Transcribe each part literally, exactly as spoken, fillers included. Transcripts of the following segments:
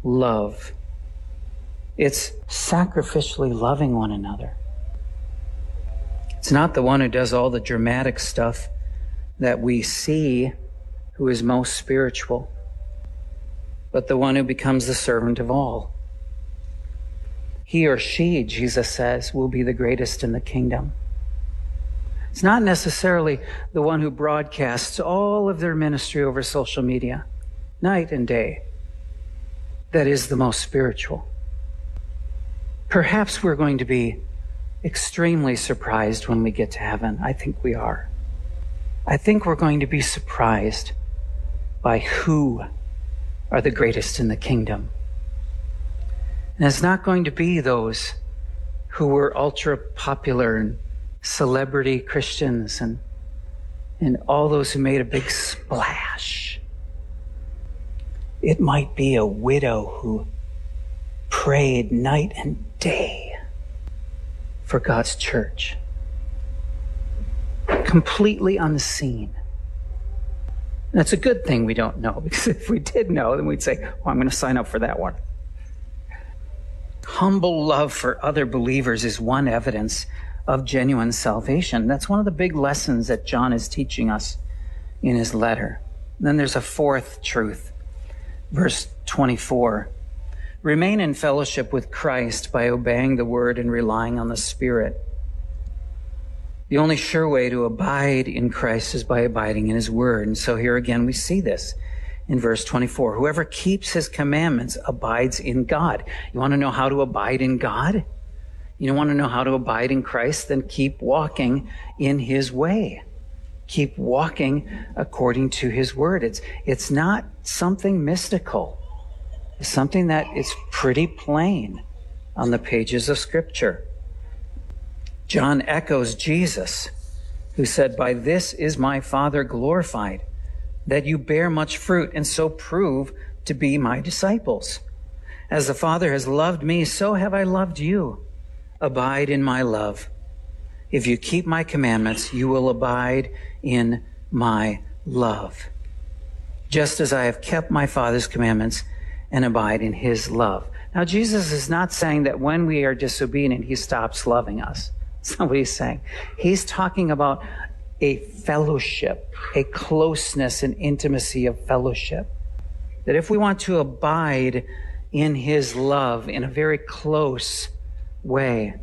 love. It's sacrificially loving one another. It's not the one who does all the dramatic stuff that we see who is most spiritual, but the one who becomes the servant of all. He or she, Jesus says, will be the greatest in the kingdom. It's not necessarily the one who broadcasts all of their ministry over social media, night and day, that is the most spiritual. Perhaps we're going to be extremely surprised when we get to heaven. I think we are. I think we're going to be surprised by who are the greatest in the kingdom. And it's not going to be those who were ultra popular and celebrity Christians and, and all those who made a big splash. It might be a widow who prayed night and day for God's church, completely unseen. And it's a good thing we don't know, because if we did know, then we'd say, well, I'm going to sign up for that one. Humble love for other believers is one evidence of genuine salvation. That's one of the big lessons that John is teaching us in his letter. And then there's a fourth truth, verse twenty-four. Remain in fellowship with Christ by obeying the word and relying on the Spirit. The only sure way to abide in Christ is by abiding in his word. And so here again we see this in verse twenty-four. Whoever keeps his commandments abides in God. You want to know how to abide in God? You want to know how to abide in Christ? Then keep walking in his way. Keep walking according to his word. It's, it's not something mystical. It's something that is pretty plain on the pages of Scripture. John echoes Jesus, who said, "By this is my Father glorified, that you bear much fruit and so prove to be my disciples. As the Father has loved me, so have I loved you. Abide in my love. If you keep my commandments, you will abide in my love. Just as I have kept my Father's commandments and abide in his love." Now, Jesus is not saying that when we are disobedient, he stops loving us. That's not what he's saying. He's talking about a fellowship, a closeness and intimacy of fellowship. That if we want to abide in his love in a very close way,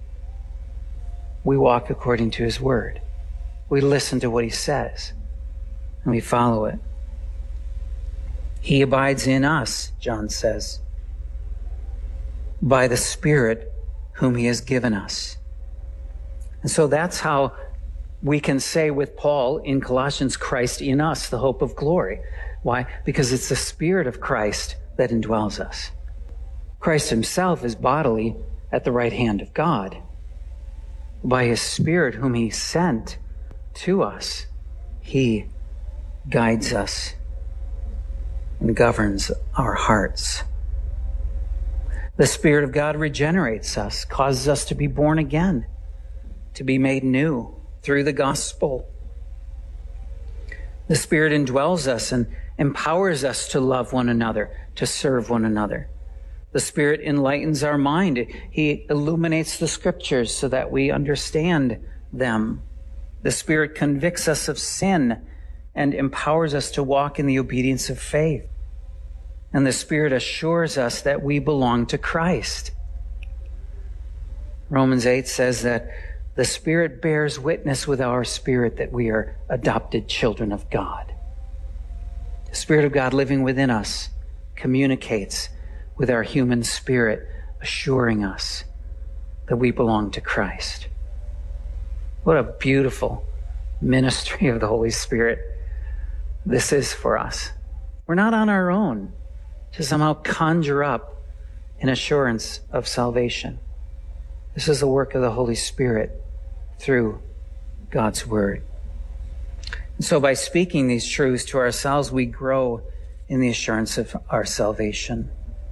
we walk according to his word. We listen to what he says, and we follow it. He abides in us, John says, by the Spirit whom he has given us. And so that's how we can say with Paul in Colossians, Christ in us, the hope of glory. Why? Because it's the Spirit of Christ that indwells us. Christ himself is bodily at the right hand of God. By his Spirit whom he sent to us, he guides us and governs our hearts. The Spirit of God regenerates us, causes us to be born again, to be made new through the gospel. The Spirit indwells us and empowers us to love one another, to serve one another. The Spirit enlightens our mind. He illuminates the Scriptures so that we understand them. The Spirit convicts us of sin and empowers us to walk in the obedience of faith. And the Spirit assures us that we belong to Christ. Romans eight says that the Spirit bears witness with our spirit that we are adopted children of God. The Spirit of God living within us communicates with our human spirit, assuring us that we belong to Christ. What a beautiful ministry of the Holy Spirit this is for us. We're not on our own to somehow conjure up an assurance of salvation. This is the work of the Holy Spirit through God's Word. And so by speaking these truths to ourselves, we grow in the assurance of our salvation.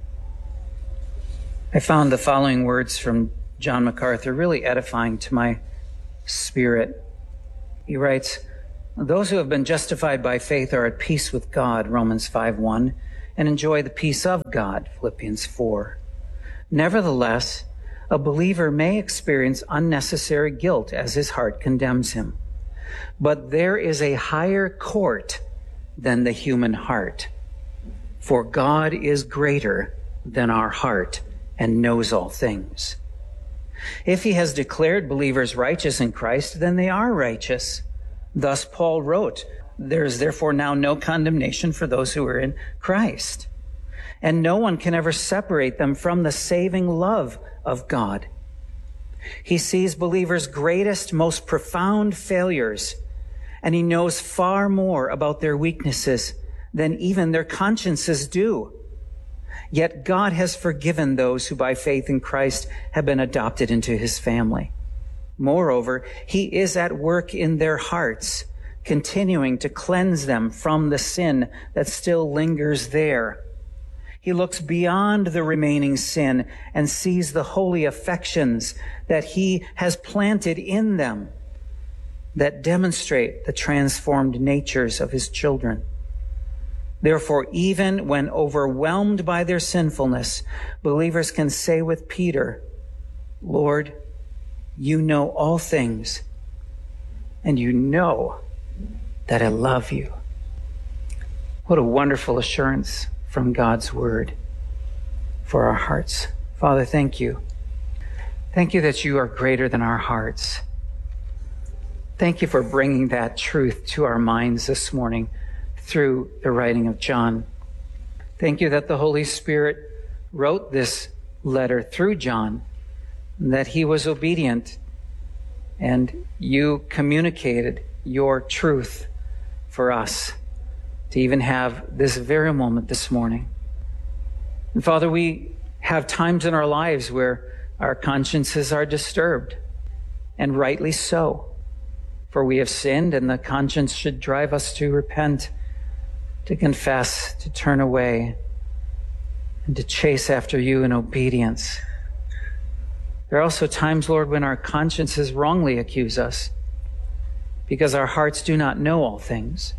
I found the following words from John MacArthur really edifying to my spirit. He writes, "Those who have been justified by faith are at peace with God," Romans five one, and enjoy the peace of God, Philippians four. Nevertheless, a believer may experience unnecessary guilt as his heart condemns him. But there is a higher court than the human heart, for God is greater than our heart and knows all things. If he has declared believers righteous in Christ, then they are righteous. Thus Paul wrote, "There is therefore now no condemnation for those who are in Christ." And no one can ever separate them from the saving love of God. He sees believers' greatest, most profound failures, and he knows far more about their weaknesses than even their consciences do. Yet God has forgiven those who by faith in Christ have been adopted into his family. Moreover, he is at work in their hearts, continuing to cleanse them from the sin that still lingers there. He looks beyond the remaining sin and sees the holy affections that he has planted in them that demonstrate the transformed natures of his children. Therefore, even when overwhelmed by their sinfulness, believers can say with Peter, "Lord, you know all things, and you know that I love you." What a wonderful assurance from God's word for our hearts. Father, thank you. Thank you that you are greater than our hearts. Thank you for bringing that truth to our minds this morning through the writing of John. Thank you that the Holy Spirit wrote this letter through John, and that he was obedient, and you communicated your truth for us to even have this very moment this morning. And Father, we have times in our lives where our consciences are disturbed, and rightly so, for we have sinned, and the conscience should drive us to repent, to confess, to turn away, and to chase after you in obedience. There are also times, Lord, when our consciences wrongly accuse us because our hearts do not know all things.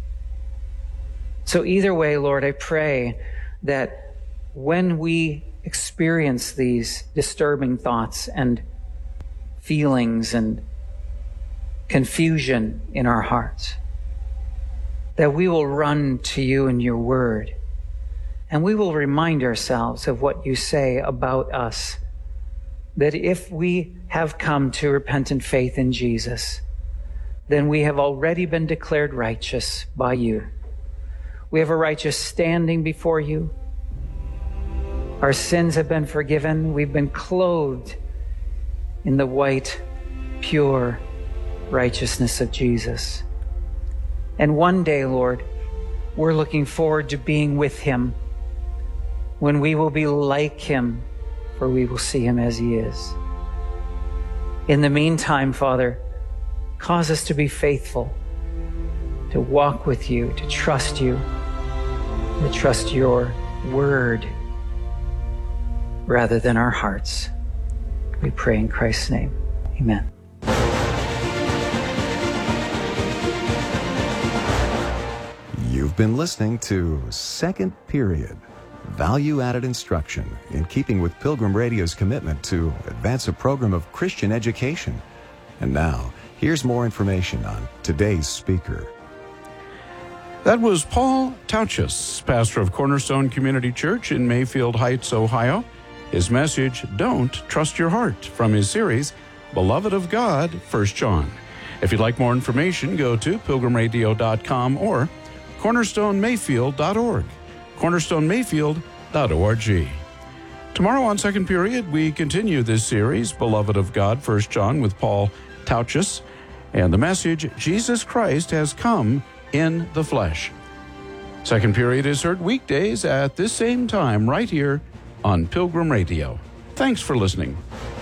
So either way, Lord, I pray that when we experience these disturbing thoughts and feelings and confusion in our hearts, that we will run to you and your word, and we will remind ourselves of what you say about us, that if we have come to repentant faith in Jesus, then we have already been declared righteous by you. We have a righteous standing before you. Our sins have been forgiven. We've been clothed in the white, pure righteousness of Jesus. And one day, Lord, we're looking forward to being with him, when we will be like him, for we will see him as he is. In the meantime, Father, cause us to be faithful, to walk with you, to trust you, to trust your word rather than our hearts. We pray in Christ's name. Amen. You've been listening to Second Period, value-added instruction in keeping with Pilgrim Radio's commitment to advance a program of Christian education. And now, here's more information on today's speaker. That was Paul Tauchus, pastor of Cornerstone Community Church in Mayfield Heights, Ohio. His message, Don't Trust Your Heart, from his series, Beloved of God, First John. If you'd like more information, go to pilgrim radio dot com or cornerstone mayfield dot org, cornerstone mayfield dot org. Tomorrow on Second Period, we continue this series, Beloved of God, First John, with Paul Tauchus, and the message, Jesus Christ has come in the flesh. Second Period is heard weekdays at this same time right here on Pilgrim Radio. Thanks for listening.